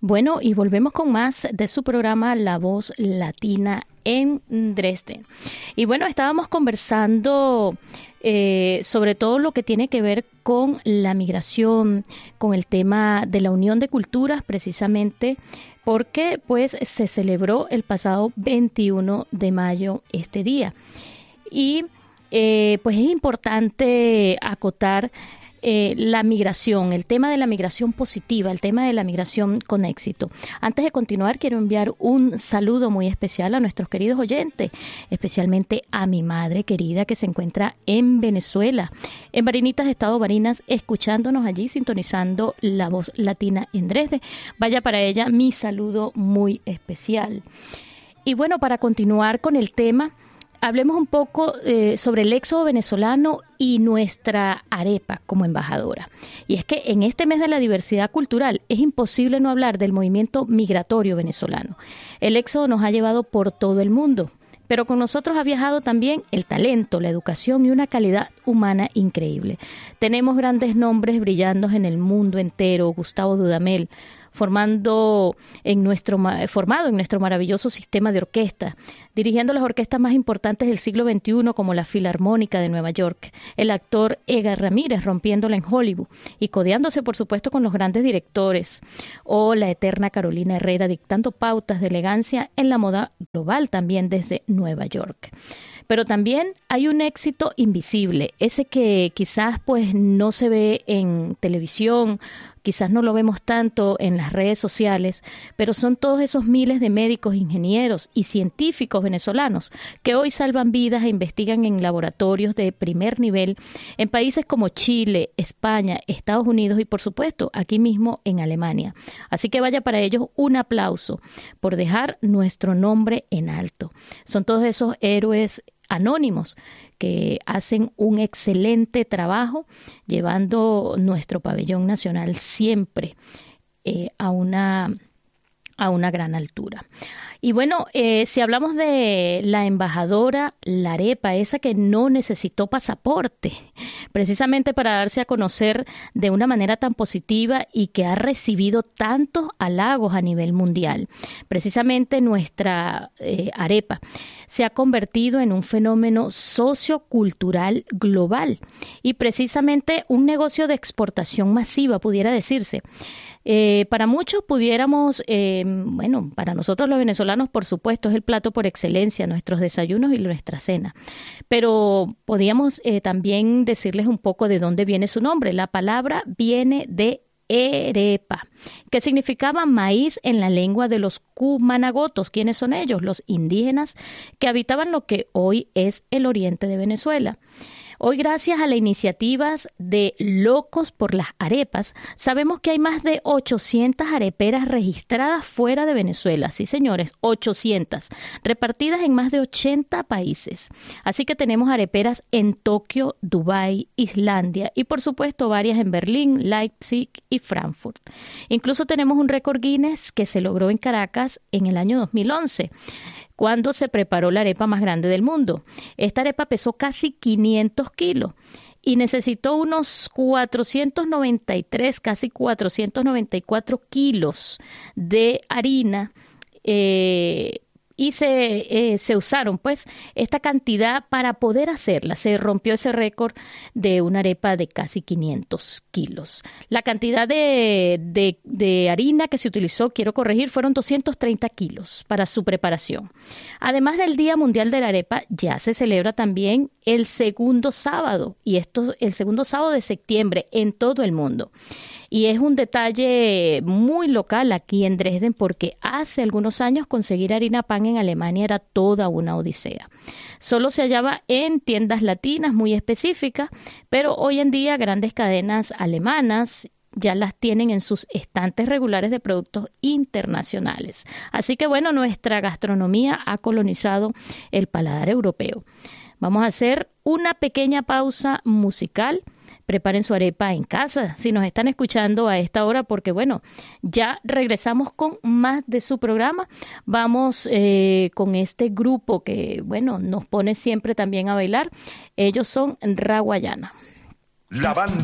Bueno, y volvemos con más de su programa La Voz Latina en Dresden. Y bueno, estábamos conversando sobre todo lo que tiene que ver con la migración, con el tema de la Unión de Culturas, precisamente porque pues se celebró el pasado 21 de mayo este día. Y pues es importante acotar la migración, el tema de la migración positiva, el tema de la migración con éxito. Antes de continuar, quiero enviar un saludo muy especial a nuestros queridos oyentes, especialmente a mi madre querida que se encuentra en Venezuela, en Barinitas, Estado Barinas, escuchándonos allí, sintonizando La Voz Latina en Dresde. Vaya para ella mi saludo muy especial. Y bueno, para continuar con el tema, hablemos un poco sobre el éxodo venezolano y nuestra arepa como embajadora. Y es que en este mes de la diversidad cultural es imposible no hablar del movimiento migratorio venezolano. El éxodo nos ha llevado por todo el mundo, pero con nosotros ha viajado también el talento, la educación y una calidad humana increíble. Tenemos grandes nombres brillando en el mundo entero: Gustavo Dudamel, formado en nuestro maravilloso sistema de orquesta, dirigiendo las orquestas más importantes del siglo XXI como la Filarmónica de Nueva York, el actor Edgar Ramírez rompiéndola en Hollywood y codeándose por supuesto con los grandes directores, o la eterna Carolina Herrera dictando pautas de elegancia en la moda global también desde Nueva York. Pero también hay un éxito invisible, ese que quizás pues no se ve en televisión, quizás no lo vemos tanto en las redes sociales, pero son todos esos miles de médicos, ingenieros y científicos venezolanos que hoy salvan vidas e investigan en laboratorios de primer nivel en países como Chile, España, Estados Unidos y por supuesto aquí mismo en Alemania. Así que vaya para ellos un aplauso por dejar nuestro nombre en alto. Son todos esos héroes anónimos que hacen un excelente trabajo llevando nuestro pabellón nacional siempre a una gran altura. Y bueno, si hablamos de la embajadora, la arepa, esa que no necesitó pasaporte, precisamente para darse a conocer de una manera tan positiva y que ha recibido tantos halagos a nivel mundial. Precisamente nuestra arepa se ha convertido en un fenómeno sociocultural global y precisamente un negocio de exportación masiva, pudiera decirse. Para muchos pudiéramos, para nosotros los venezolanos, por supuesto, es el plato por excelencia, nuestros desayunos y nuestra cena. Pero podíamos también decirles un poco de dónde viene su nombre. La palabra viene de arepa, que significaba maíz en la lengua de los cumanagotos. ¿Quiénes son ellos? Los indígenas que habitaban lo que hoy es el oriente de Venezuela. Hoy, gracias a las iniciativas de Locos por las Arepas, sabemos que hay más de 800 areperas registradas fuera de Venezuela. Sí, señores, 800, repartidas en más de 80 países. Así que tenemos areperas en Tokio, Dubái, Islandia y, por supuesto, varias en Berlín, Leipzig y Frankfurt. Incluso tenemos un récord Guinness que se logró en Caracas en el año 2011. Cuando se preparó la arepa más grande del mundo. Esta arepa pesó casi 500 kilos y necesitó unos 493, casi 494 kilos de harina y se usaron pues esta cantidad para poder hacerla. Se rompió ese récord de una arepa de casi 500 kilos. La cantidad de harina que se utilizó, quiero corregir, fueron 230 kilos para su preparación. Además del Día Mundial de la Arepa, ya se celebra también el segundo sábado, el segundo sábado de septiembre en todo el mundo. Y es un detalle muy local aquí en Dresden porque hace algunos años conseguir harina pan en Alemania era toda una odisea. Solo se hallaba en tiendas latinas muy específicas, pero hoy en día grandes cadenas alemanas ya las tienen en sus estantes regulares de productos internacionales. Así que bueno, nuestra gastronomía ha colonizado el paladar europeo. Vamos a hacer una pequeña pausa musical. Preparen su arepa en casa, si nos están escuchando a esta hora, porque bueno, ya regresamos con más de su programa. Vamos con este grupo que, bueno, nos pone siempre también a bailar. Ellos son Raguayana. La banda